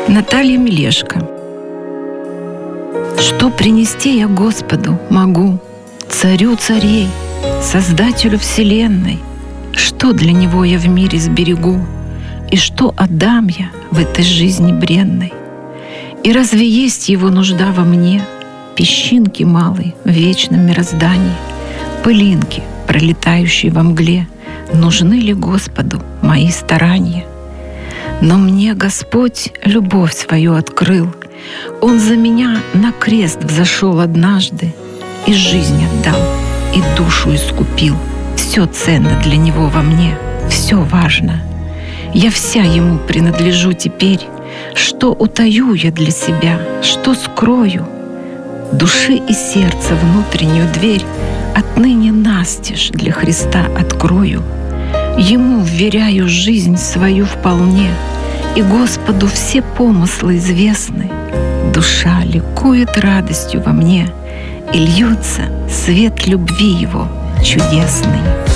Наталья Мелешко. Что принести я Господу могу, Царю царей, Создателю вселенной? Что для Него я в мире сберегу, и что отдам я в этой жизни бренной? И разве есть Его нужда во мне, песчинки малой в вечном мироздании, пылинки, пролетающие во мгле? Нужны ли Господу мои старания? Но мне Господь любовь свою открыл. Он за меня на крест взошел однажды, и жизнь отдал, и душу искупил. Все ценно для Него во мне, все важно. Я вся Ему принадлежу теперь. Что утаю я для себя, что скрою? Души и сердца внутреннюю дверь отныне настежь для Христа открою. Ему вверяю жизнь свою вполне, и Господу все помыслы известны. Душа ликует радостью во мне, и льется свет любви Его чудесный.